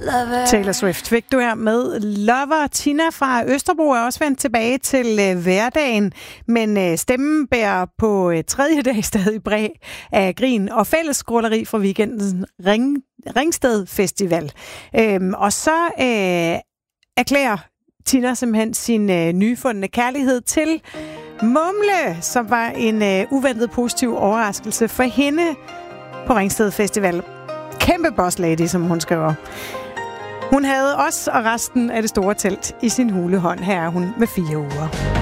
Taylor Swift fik du her med Lover. Tina fra Østerbro er også vendt tilbage til hverdagen, men stemmen bærer på tredje dag stadig præg af grin og fællesskråleri fra weekendens Ringsted Festival. Og så erklærer Tina simpelthen sin nyfundne kærlighed til Mumle, som var en uventet positiv overraskelse for hende på Ringsted Festival. Kæmpe boss lady, som hun skriver. Hun havde os og resten af det store telt i sin hulehånd. Her er hun med 4 uger.